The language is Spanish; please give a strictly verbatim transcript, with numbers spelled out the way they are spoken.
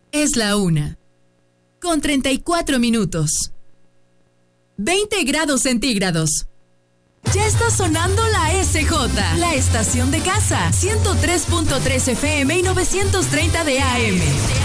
Es la una, con treinta y cuatro minutos. veinte grados centígrados. Ya está sonando la S J, la estación de casa, ciento tres punto tres F M y novecientos treinta de A M.